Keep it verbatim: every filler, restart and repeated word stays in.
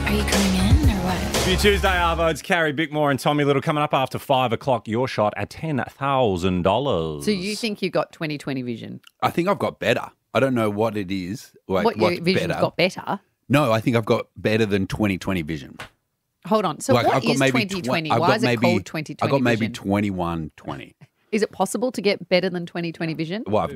Are you coming in or what? For your Tuesday, Arvo, it's Carrie Bickmore and Tommy Little coming up after five o'clock. Your shot at ten thousand dollars. So you think you've got twenty twenty vision? I think I've got better. I don't know what it is. Like, what, your what's vision's better. got better? No, I think I've got better than twenty twenty vision. Hold on. So like, what I've got is maybe twenty twenty? tw- I've Why got is it maybe, called twenty twenty I've got maybe vision? twenty-one twenty. Is it possible to get better than twenty twenty vision? Well, I've,